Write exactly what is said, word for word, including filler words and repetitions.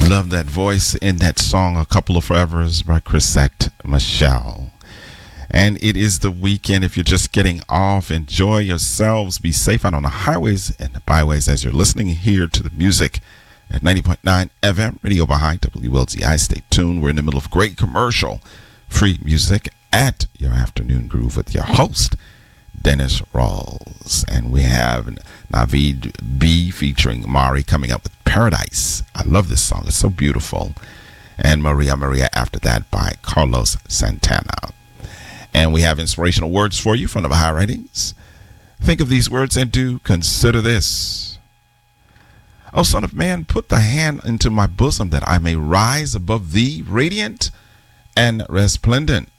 Love that voice in that song, A Couple of Forevers by Chrisette Michele. And it is the weekend. If you're just getting off, enjoy yourselves. Be safe out on the highways and the byways as you're listening here to the music at ninety point nine F M, Radio Behind W L Z I. Stay tuned. We're in the middle of great commercial free music at your afternoon groove with your host, Dennis Rawls. And we have Navid B featuring Mari coming up with Paradise. I love this song. It's so beautiful. And Maria Maria after that by Carlos Santana. And we have inspirational words for you from the Baha'i Writings. Think of these words and do consider this. O Son of Man, put the hand into my bosom that I may rise above thee, radiant and resplendent.